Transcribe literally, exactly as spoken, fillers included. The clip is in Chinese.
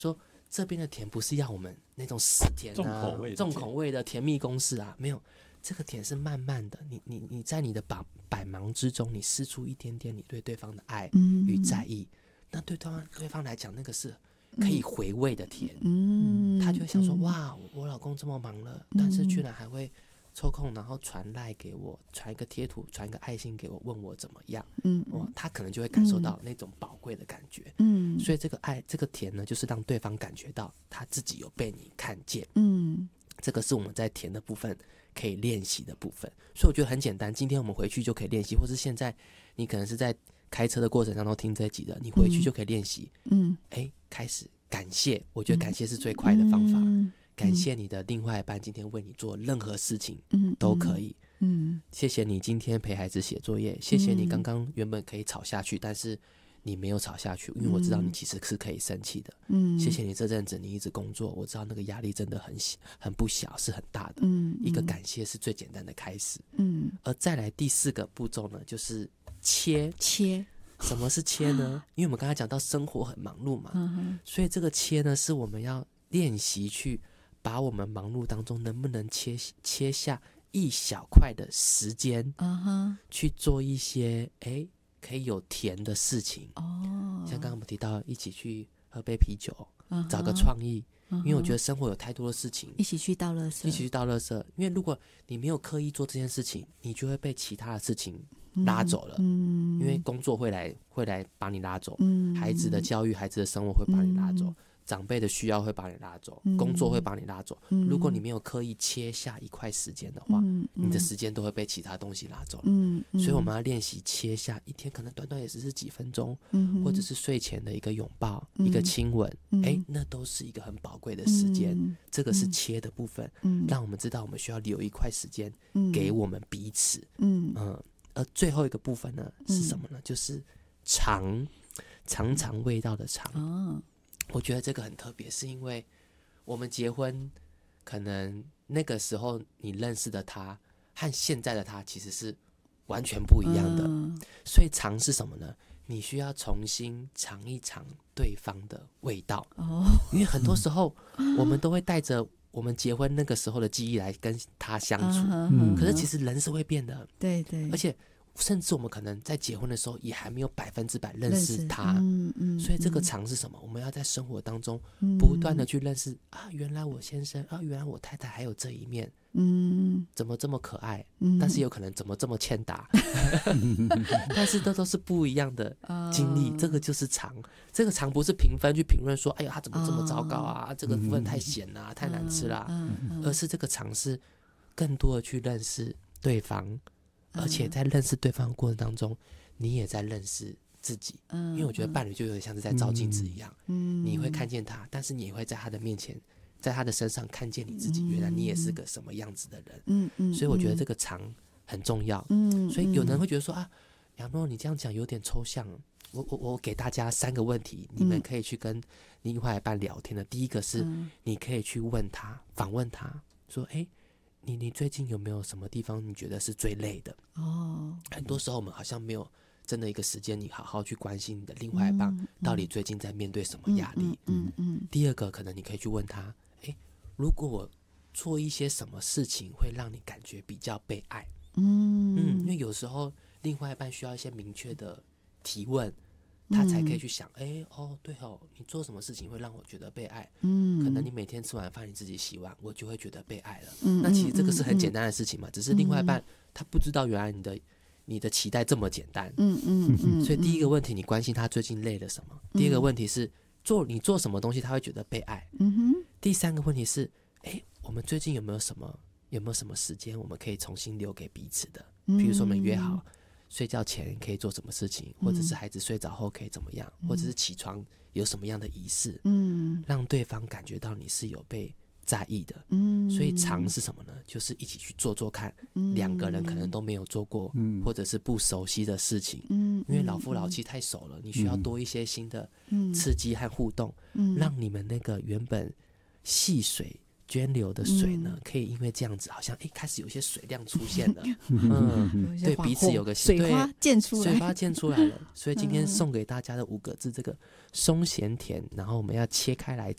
说这边的甜不是要我们那种死甜啊、 重口味的甜重口味的甜蜜公式啊，没有，这个甜是慢慢的，你你你在你的百百忙之中，你试出一点点你对对方的爱与在意，嗯、那对对方对方来讲，那个是可以回味的甜。嗯，他就会想说，嗯、哇，我老公这么忙了，但是居然还会抽空，然后传赖给我，传一个贴图，传一个爱心给我，问我怎么样。嗯，哇，他可能就会感受到那种宝贵的感觉。嗯，所以这个爱，这个甜呢，就是让对方感觉到他自己有被你看见。嗯，这个是我们在甜的部分可以练习的部分。所以我觉得很简单，今天我们回去就可以练习，或是现在你可能是在开车的过程当中听这一集的，你回去就可以练习。嗯，哎，开始感谢，我觉得感谢是最快的方法。嗯，感谢你的另外一半今天为你做任何事情，嗯，都可以。嗯，谢谢你今天陪孩子写作业，谢谢你刚刚原本可以吵下去，但是你没有吵下去，因为我知道你其实是可以生气的。嗯，谢谢你这阵子你一直工作，我知道那个压力真的很很不小，是很大的。嗯，一个感谢是最简单的开始。嗯，而再来第四个步骤呢，就是切切。 什么是切呢？因为我们刚才讲到生活很忙碌嘛，嗯、所以这个切呢，是我们要练习去把我们忙碌当中能不能切切下一小块的时间，嗯、去做一些哎可以有甜的事情。哦，像刚刚我们提到一起去喝杯啤酒，嗯、找个创意。因为我觉得生活有太多的事情， 一起去倒垃圾， 一起去倒垃圾。因为如果你没有刻意做这件事情，你就会被其他的事情拉走了。嗯，因为工作会来会来把你拉走，嗯，孩子的教育、孩子的生活会把你拉走，嗯、长辈的需要会把你拉走，嗯、工作会把你拉走。嗯、如果你没有刻意切下一块时间的话，嗯、你的时间都会被其他东西拉走了。嗯嗯、所以我们要练习切下一天，可能短短也只是几分钟，嗯、或者是睡前的一个拥抱、嗯、一个亲吻，嗯、哎，那都是一个很宝贵的时间。嗯、这个是切的部分，嗯、让我们知道我们需要留一块时间给我们彼此。嗯嗯，而最后一个部分呢是什么呢？就是尝尝尝味道的尝。哦，我觉得这个很特别，是因为我们结婚，可能那个时候你认识的他和现在的他其实是完全不一样的。嗯、所以尝是什么呢？你需要重新尝一尝对方的味道。哦，因为很多时候我们都会带着我们结婚那个时候的记忆来跟他相处，嗯、可是其实人是会变的。 对对， 而且甚至我们可能在结婚的时候也还没有百分之百认识他。嗯嗯、所以这个尝是什么？我们要在生活当中不断的去认识、嗯、啊，原来我先生啊，原来我太太还有这一面。嗯，怎么这么可爱？嗯、但是有可能怎么这么欠打？但是这都是不一样的经历。哦、这个就是尝，这个尝不是评分去评论说，哎呀，他怎么这么糟糕啊？哦、这个部分太咸啊，嗯、太难吃啦、啊。嗯嗯、而是这个尝是更多的去认识对方，嗯、而且在认识对方的过程当中，你也在认识自己。嗯、因为我觉得伴侣就有点像是在照镜子一样，嗯、你会看见他，但是你也会在他的面前。在他的身上看见你自己，原来你也是个什么样子的人。嗯嗯，所以我觉得这个尝很重要。嗯，所以有人会觉得说啊，杨诺你这样讲有点抽象。我我我给大家三个问题，你们可以去跟另外一半聊天的。第一个是，你可以去问他，访问他说，哎，你你最近有没有什么地方你觉得是最累的？哦，很多时候我们好像没有真的一个时间，你好好去关心你的另外一半到底最近在面对什么压力。嗯嗯。嗯嗯第二个，可能你可以去问他。如果我做一些什么事情会让你感觉比较被爱，嗯嗯，因为有时候另外一半需要一些明确的提问，他才可以去想，哎、嗯、哦对哦，你做什么事情会让我觉得被爱？嗯，可能你每天吃完饭你自己洗碗，我就会觉得被爱了。嗯，那其实这个是很简单的事情嘛，嗯、只是另外一半他不知道原来你的你的期待这么简单。嗯嗯嗯，所以第一个问题，你关心他最近累了什么？嗯、第二个问题是。做你做什么东西他会觉得被爱。嗯哼。第三个问题是，哎，我们最近有没有什么有没有什么时间我们可以重新留给彼此的？比如说我们约好睡觉前可以做什么事情，或者是孩子睡着后可以怎么样，或者是起床有什么样的仪式，嗯，让对方感觉到你是有被在意的。嗯，所以尝是什么呢？就是一起去做做看，两、嗯、个人可能都没有做过、嗯、或者是不熟悉的事情。嗯，因为老夫老妻太熟了，你需要多一些新的刺激和互动，嗯、让你们那个原本细水涓流的水呢、嗯、可以因为这样子好像哎开始有些水量出现了。嗯，对彼此有个水花溅出来， 水花溅出来了。所以今天送给大家的五个字，这个松咸甜，然后我们要切开来